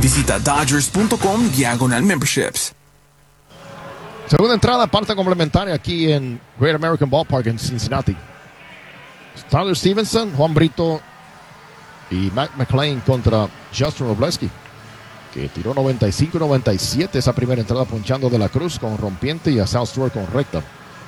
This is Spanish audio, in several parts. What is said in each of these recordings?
Visita Dodgers.com/memberships. Segunda entrada, parte complementaria aquí en Great American Ballpark en Cincinnati. Tyler Stevenson, Juan Brito y Matt McLean contra Justin Robleski, que tiró 95-97 esa primera entrada ponchando de la Cruz con rompiente y a Sal Stewart con recta.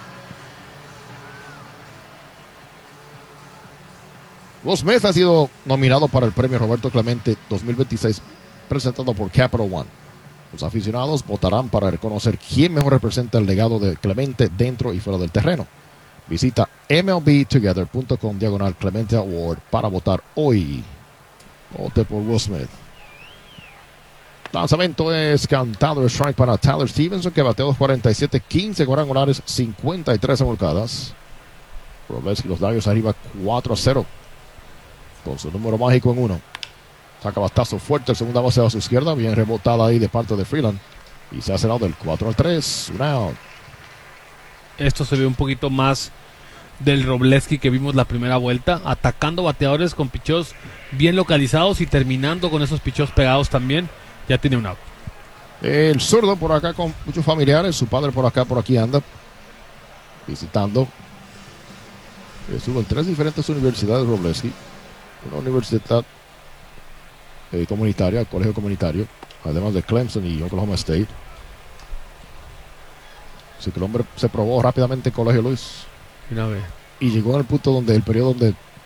Will Smith ha sido nominado para el premio Roberto Clemente 2026 presentado por Capital One. Los aficionados votarán para reconocer quién mejor representa el legado de Clemente dentro y fuera del terreno. Visita MLBtogether.com/Clemente Award para votar hoy. Vote por Will Smith. Lanzamiento es cantado de strike para Tyler Stevenson, que bateó 247, 15 cuadrangulares, 53 remolcadas. Robleski, los Dodgers arriba 4-0 con su número mágico en 1. Saca batazo fuerte, el segunda base a su izquierda, bien rebotada ahí de parte de Freeland. Y se ha cerrado del 4-3, un out. Esto se ve un poquito más del Robleski que vimos la primera vuelta, atacando bateadores con picheos bien localizados y terminando con esos picheos pegados también. Ya tiene un out. El zurdo por acá con muchos familiares, su padre por acá, por aquí anda visitando. Estuvo en 3 diferentes universidades Robleski. Una universidad comunitaria, colegio comunitario, además de Clemson y Oklahoma State. Así que el hombre se probó rápidamente en Colegio Luis. Una vez. Y llegó en el punto donde el periodo donde